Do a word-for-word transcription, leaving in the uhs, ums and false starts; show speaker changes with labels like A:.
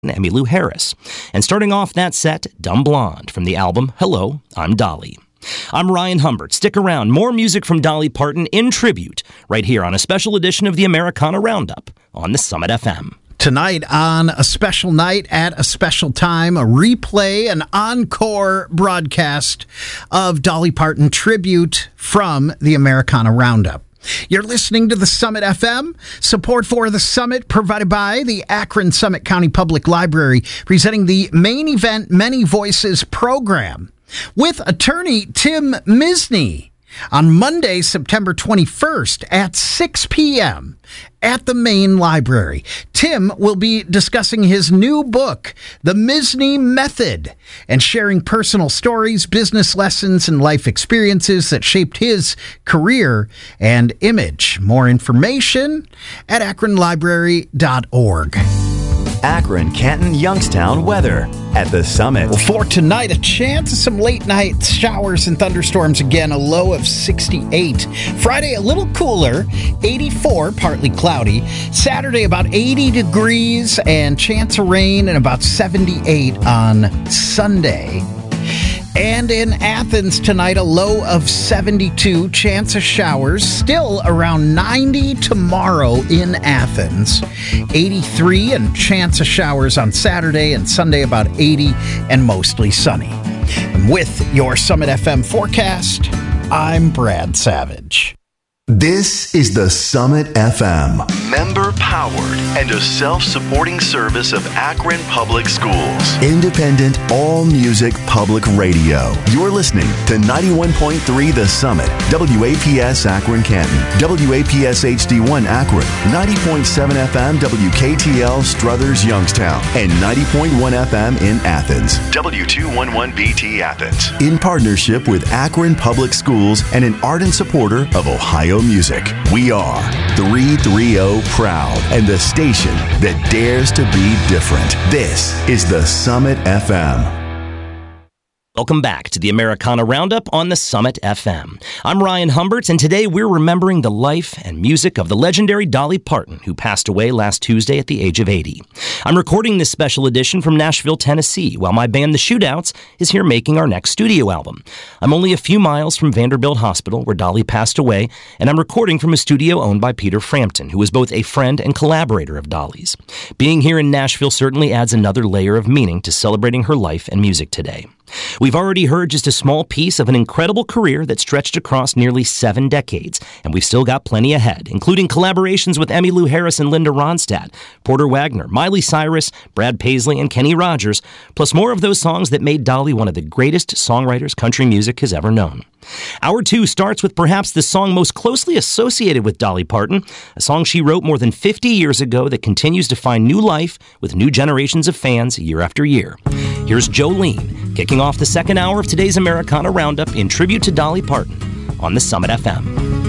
A: Emmylou Harris. And starting off that set, Dumb Blonde from the album Hello, I'm Dolly. I'm Ryan Humbert. Stick around. More music from Dolly Parton in tribute right here on a special edition of the Americana Roundup on the Summit F M.
B: Tonight on a special night at a special time, a replay, an encore broadcast of Dolly Parton tribute from the Americana Roundup. You're listening to the Summit F M. Support for the Summit provided by the Akron Summit County Public Library, presenting the main event Many Voices program with attorney Tim Misny on Monday, September twenty-first at six p.m. at the main library. Tim will be discussing his new book, The Misny Method, and sharing personal stories, business lessons, and life experiences that shaped his career and image. More information at akron library dot org.
C: Akron, Canton, Youngstown weather at the Summit.
B: Well, for tonight, a chance of some late night showers and thunderstorms again, a low of sixty-eight. Friday, a little cooler, eighty-four, partly cloudy. Saturday, about eighty degrees and chance of rain, and about seventy-eight on Sunday. And in Athens tonight, a low of seventy-two, chance of showers, still around ninety tomorrow in Athens, eighty-three, and chance of showers on Saturday, and Sunday about eighty and mostly sunny. And with your Summit F M forecast, I'm Brad Savage.
D: This is the Summit F M, member-powered and a self-supporting service of Akron Public Schools. Independent, all-music public radio. You're listening to ninety-one point three The Summit, W A P S Akron Canton, W A P S H D one Akron, ninety point seven F M W K T L Struthers Youngstown, and ninety point one F M in Athens, W two eleven B T Athens. In partnership with Akron Public Schools and an ardent supporter of Ohio music. We are three thirty Proud and the station that dares to be different. This is the Summit F M.
A: Welcome back to the Americana Roundup on the Summit F M. I'm Ryan Humbert, and today we're remembering the life and music of the legendary Dolly Parton, who passed away last Tuesday at the age of eighty. I'm recording this special edition from Nashville, Tennessee, while my band The Shootouts is here making our next studio album. I'm only a few miles from Vanderbilt Hospital, where Dolly passed away, and I'm recording from a studio owned by Peter Frampton, who was both a friend and collaborator of Dolly's. Being here in Nashville certainly adds another layer of meaning to celebrating her life and music today. We've already heard just a small piece of an incredible career that stretched across nearly seven decades, and we've still got plenty ahead, including collaborations with Emmylou Harris and Linda Ronstadt, Porter Wagner, Miley Cyrus, Brad Paisley, and Kenny Rogers, plus more of those songs that made Dolly one of the greatest songwriters country music has ever known. Hour two starts with perhaps the song most closely associated with Dolly Parton, a song she wrote more than fifty years ago that continues to find new life with new generations of fans year after year. Here's Jolene, kicking off the second hour of today's Americana Roundup in tribute to Dolly Parton on the Summit F M.